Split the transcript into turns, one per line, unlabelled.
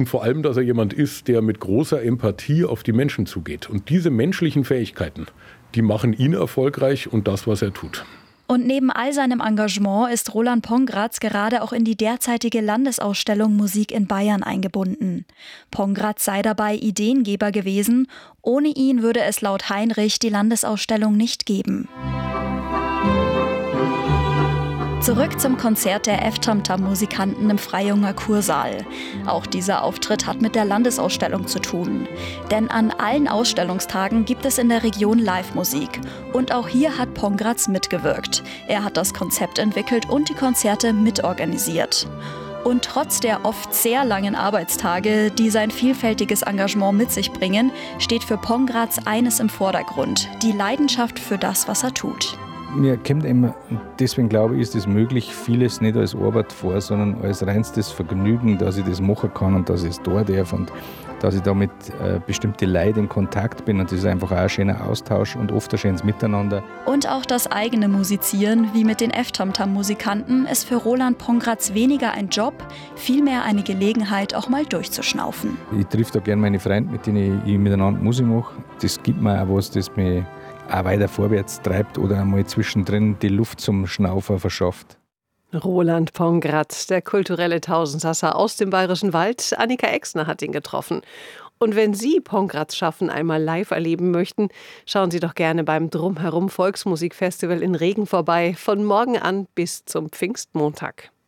und vor allem, dass er jemand ist, der mit großer Empathie auf die Menschen zugeht. Und diese menschlichen Fähigkeiten, die machen ihn erfolgreich und das, was er tut.
Und neben all seinem Engagement ist Roland Pongratz gerade auch in die derzeitige Landesausstellung Musik in Bayern eingebunden. Pongratz sei dabei Ideengeber gewesen. Ohne ihn würde es laut Heinrich die Landesausstellung nicht geben. Zurück zum Konzert der F-Tamtam-Musikanten im Freyunger Kursaal. Auch dieser Auftritt hat mit der Landesausstellung zu tun. Denn an allen Ausstellungstagen gibt es in der Region Live-Musik. Und auch hier hat Pongratz mitgewirkt. Er hat das Konzept entwickelt und die Konzerte mitorganisiert. Und trotz der oft sehr langen Arbeitstage, die sein vielfältiges Engagement mit sich bringen, steht für Pongratz eines im Vordergrund: die Leidenschaft für das, was er tut.
Mir kommt immer, und deswegen glaube ich, ist es möglich, vieles nicht als Arbeit vor, sondern als reinstes Vergnügen, dass ich das machen kann und dass ich es da darf und dass ich da mit bestimmten Leuten in Kontakt bin. Und das ist einfach auch ein schöner Austausch und oft ein schönes Miteinander.
Und auch das eigene Musizieren, wie mit den F-Tamtam-Musikanten, ist für Roland Pongratz weniger ein Job, vielmehr eine Gelegenheit, auch mal durchzuschnaufen.
Ich treffe da gerne meine Freunde, mit denen ich miteinander Musik mache. Das gibt mir auch was, das mich auch weiter vorwärts treibt oder einmal zwischendrin die Luft zum Schnaufen verschafft.
Roland Pongratz, der kulturelle Tausendsasser aus dem Bayerischen Wald. Annika Exner hat ihn getroffen. Und wenn Sie Pongratz schaffen einmal live erleben möchten, schauen Sie doch gerne beim Drumherum Volksmusikfestival in Regen vorbei, von morgen an bis zum Pfingstmontag.